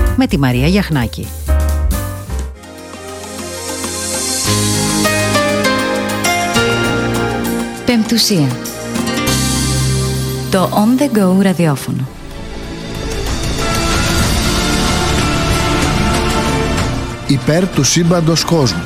με τη Μαρία Γιαχνάκη. Πεμπτουσία. Το On The Go ραδιόφωνο. Υπέρ του σύμπαντος κόσμου.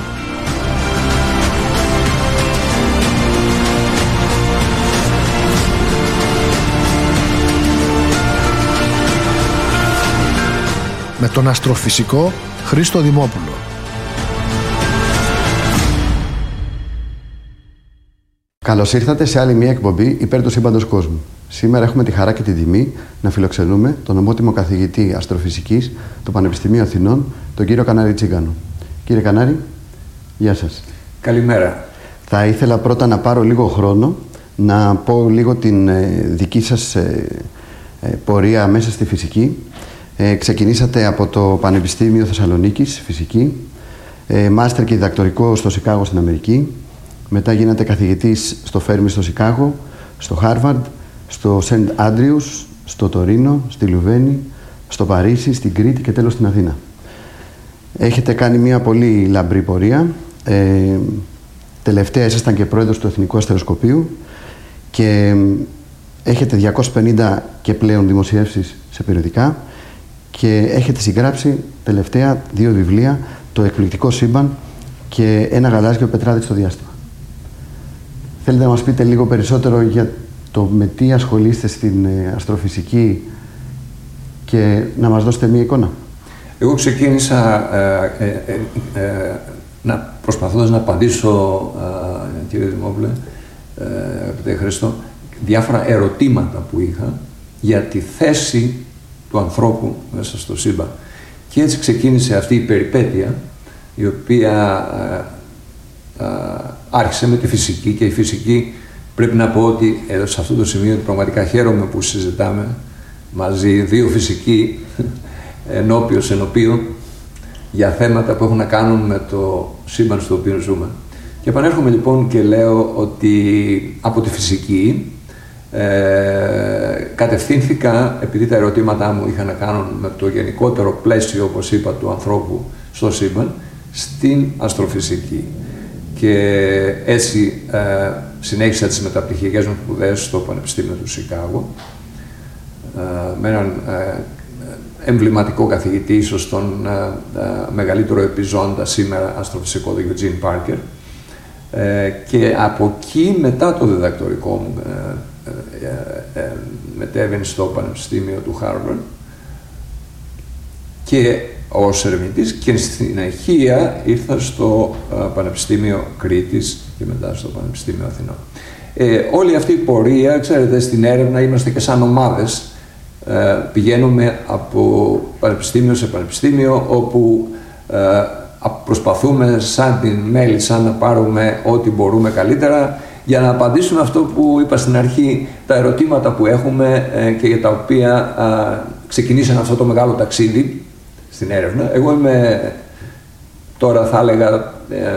Με τον αστροφυσικό Χρήστο Δημόπουλο. Καλώς ήρθατε σε άλλη μια εκπομπή Υπέρ του σύμπαντος κόσμου. Σήμερα έχουμε τη χαρά και τη τιμή να φιλοξενούμε τον ομότιμο καθηγητή αστροφυσικής του Πανεπιστημίου Αθηνών, τον κύριο Κανάρη Τσίγκανο. Κύριε Κανάρη, γεια σας. Καλημέρα. Θα ήθελα πρώτα να πάρω λίγο χρόνο να πω λίγο την δική σας πορεία μέσα στη φυσική. Ξεκινήσατε από το Πανεπιστήμιο Θεσσαλονίκης, φυσική, μάστερ και διδακτορικό στο Σικάγο στην Αμερική. Μετά γίνατε καθηγητής στο Φέρμι στο Σικάγο, στο Χάρβαρντ, στο Σεντ Άντριους, στο Τωρίνο, στη Λουβένη, στο Παρίσι, στην Κρήτη και τέλος στην Αθήνα. Έχετε κάνει μια πολύ λαμπρή πορεία. Τελευταία ήσασταν και πρόεδρος του Εθνικού Αστεροσκοπείου και έχετε 250 και πλέον δημοσιεύσεις σε περιοδικά και έχετε συγγράψει τελευταία 2 βιβλία, Το Εκπληκτικό Σύμπαν και Ένα γαλάζιο πετράδι στο διάστημα. Θέλετε να μας πείτε λίγο περισσότερο για το με τι ασχολείστε στην αστροφυσική και να μας δώσετε μία εικόνα? Εγώ ξεκίνησα προσπαθώντας να απαντήσω, κύριε Δημόπουλε, αγαπητέ Χρήστο, διάφορα ερωτήματα που είχα για τη θέση του ανθρώπου μέσα στο σύμπαν. Και έτσι ξεκίνησε αυτή η περιπέτεια, η οποία άρχισε με τη φυσική, και η φυσική πρέπει να πω ότι εδώ σε αυτό το σημείο πραγματικά χαίρομαι που συζητάμε μαζί 2 φυσικοί ενώπιον για θέματα που έχουν να κάνουν με το σύμπαν στο οποίο ζούμε. Και επανέρχομαι λοιπόν και λέω ότι από τη φυσική κατευθύνθηκα, επειδή τα ερωτήματά μου είχαν να κάνουν με το γενικότερο πλαίσιο, όπως είπα, του ανθρώπου στο σύμπαν, στην αστροφυσική. Και έτσι συνέχισα τις μεταπτυχιακές μου σπουδές στο Πανεπιστήμιο του Σικάγο με έναν εμβληματικό καθηγητή, ίσως τον μεγαλύτερο επιζώντα σήμερα αστροφυσικό, τον Eugene Parker. Και από εκεί, μετά το διδακτορικό μου, μετέβαινε στο Πανεπιστήμιο του Χάρβαρντ και ως ερευνητής, και στη συνεχεία ήρθα στο Πανεπιστήμιο Κρήτης και μετά στο Πανεπιστήμιο Αθηνών. Όλη αυτή η πορεία, ξέρετε, στην έρευνα είμαστε και σαν ομάδες. Πηγαίνουμε από πανεπιστήμιο σε πανεπιστήμιο, όπου προσπαθούμε σαν την μέλισσα να πάρουμε ό,τι μπορούμε καλύτερα για να απαντήσουμε αυτό που είπα στην αρχή, τα ερωτήματα που έχουμε και για τα οποία ξεκινήσαμε αυτό το μεγάλο ταξίδι στην έρευνα. Εγώ είμαι τώρα, θα έλεγα,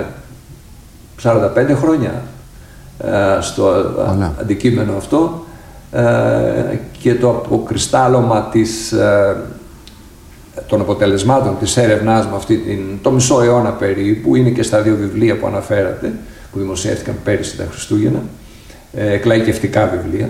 45 χρόνια στο αντικείμενο αυτό, και το αποκριστάλλωμα των αποτελεσμάτων της έρευνάς μου το μισό αιώνα περίπου είναι και στα 2 βιβλία που αναφέρατε, που δημοσιεύτηκαν πέρυσι τα Χριστούγεννα, εκλαϊκευτικά βιβλία.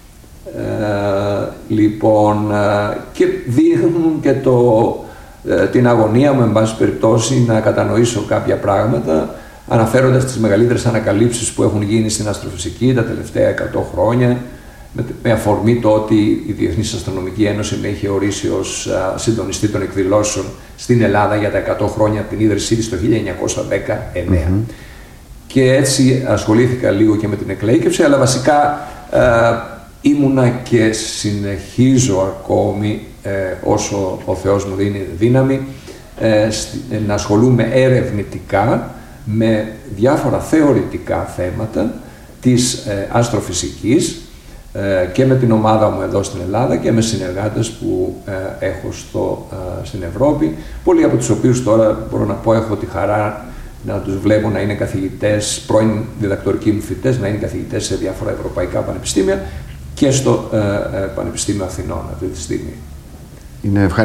Λοιπόν, και δείχνουν και την αγωνία μου, εν πάση περιπτώσει, να κατανοήσω κάποια πράγματα, αναφέροντας τις μεγαλύτερες ανακαλύψεις που έχουν γίνει στην αστροφυσική τα τελευταία 100 χρόνια, με αφορμή το ότι η Διεθνής Αστρονομική Ένωση με είχε ορίσει ως συντονιστή των εκδηλώσεων στην Ελλάδα για τα 100 χρόνια από την ίδρυσή της το 1919. Και έτσι ασχολήθηκα λίγο και με την εκλαίκευση, αλλά βασικά ήμουνα και συνεχίζω ακόμη, όσο ο Θεός μου δίνει δύναμη, να ασχολούμαι ερευνητικά με διάφορα θεωρητικά θέματα της αστροφυσικής, και με την ομάδα μου εδώ στην Ελλάδα και με συνεργάτες που έχω στην Ευρώπη, πολλοί από τους οποίους τώρα μπορώ να πω έχω τη χαρά να τους βλέπω να είναι καθηγητές, πρώην διδακτορικοί μου φοιτητές, να είναι καθηγητές σε διάφορα ευρωπαϊκά πανεπιστήμια και στο Πανεπιστήμιο Αθηνών αυτή τη στιγμή. Είναι